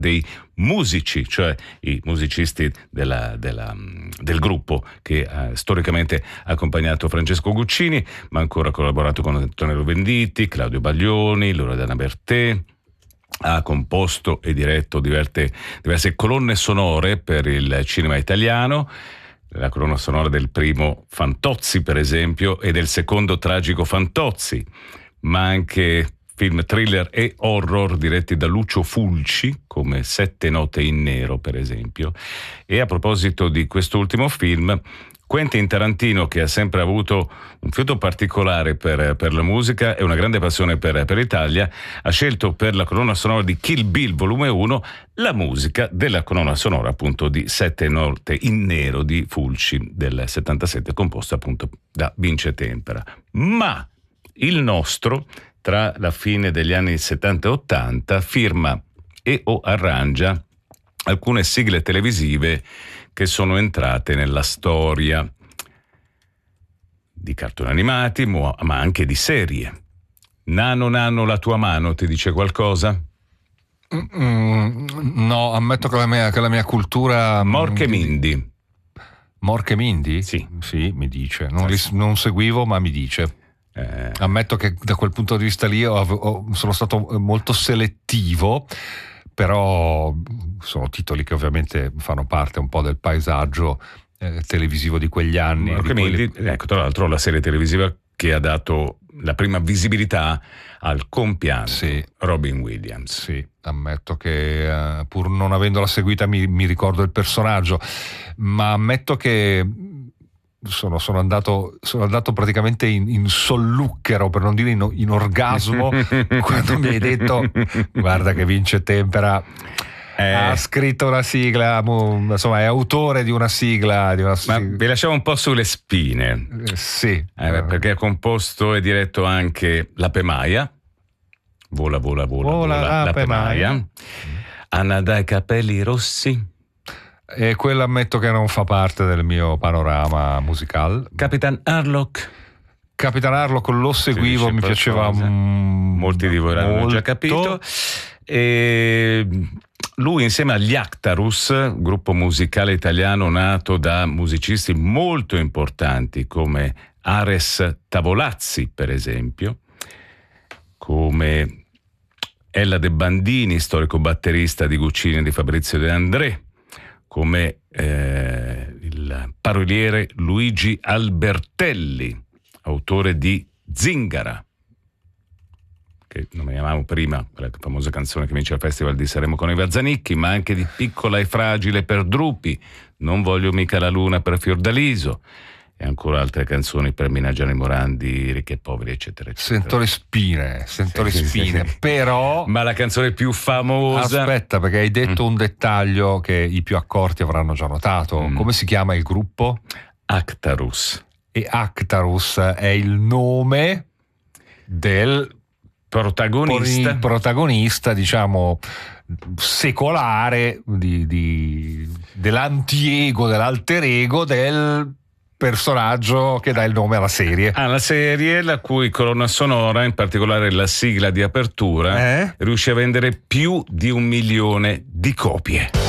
dei musici, cioè i musicisti del gruppo che ha storicamente accompagnato Francesco Guccini, ma ancora ha collaborato con Antonello Venditti, Claudio Baglioni, Loredana Bertè. Ha composto e diretto diverse colonne sonore per il cinema italiano, la colonna sonora del primo Fantozzi per esempio e del secondo tragico Fantozzi, ma anche film thriller e horror diretti da Lucio Fulci, come Sette note in nero per esempio. E a proposito di quest'ultimo film, Quentin Tarantino, che ha sempre avuto un fiuto particolare per la musica e una grande passione per l'Italia, ha scelto per la colonna sonora di Kill Bill volume 1 la musica della colonna sonora appunto di Sette note in nero di Fulci del 77, composta appunto da Vince Tempera. Ma il nostro, tra la fine degli anni 70 e 80, firma o arrangia alcune sigle televisive che sono entrate nella storia di cartoni animati, ma anche di serie. Nano Nano la tua mano ti dice qualcosa? No, ammetto che la mia cultura... Mork e Mindy. Mork e Mindy? Sì, mi dice. Non seguivo, ma mi dice. Ammetto che da quel punto di vista lì sono stato molto selettivo, però sono titoli che ovviamente fanno parte un po' del paesaggio televisivo di quegli anni. Ecco, tra l'altro la serie televisiva che ha dato la prima visibilità al compianto Robin Williams. Sì, ammetto che pur non avendola seguita mi ricordo il personaggio, ma ammetto che sono andato praticamente in solluchero, per non dire in orgasmo, quando mi hai detto guarda che Vince Tempera ha scritto una sigla, insomma è autore di una sigla. Ma vi lasciamo un po' sulle spine. Sì. Perché ha composto e diretto anche L'Ape Maia, Vola l'Ape Maia, Anna dai capelli rossi. E quella ammetto che non fa parte del mio panorama musical. Capitan Harlock lo seguivo, mi piaceva molti di voi l'hanno già capito. E lui insieme agli Actarus, gruppo musicale italiano nato da musicisti molto importanti come Ares Tavolazzi per esempio, come Ella De Bandini, storico batterista di Guccini e di Fabrizio De André, come il paroliere Luigi Albertelli, autore di Zingara, che nominiamo prima, la famosa canzone che vince il Festival di Sanremo con i Vazzanicchi, ma anche di Piccola e fragile per Drupi, Non voglio mica la luna per Fiordaliso, e ancora altre canzoni per Minagiani Morandi, Ricchi e Poveri, eccetera, eccetera. Sento le spine, però... Ma la canzone più famosa... Aspetta, perché hai detto un dettaglio che i più accorti avranno già notato. Come si chiama il gruppo? Actarus. E Actarus è il nome del protagonista, diciamo, secolare dell'antiego, dell'alter ego del personaggio che dà il nome alla serie. La serie, la cui colonna sonora, in particolare la sigla di apertura, riuscì a vendere più di 1 milione di copie.